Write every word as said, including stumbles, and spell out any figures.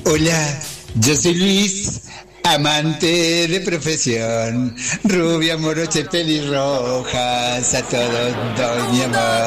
Hola, yo soy Luis, amante de profesión, rubia, morocha y pelirrojas, a todos doy mi amor.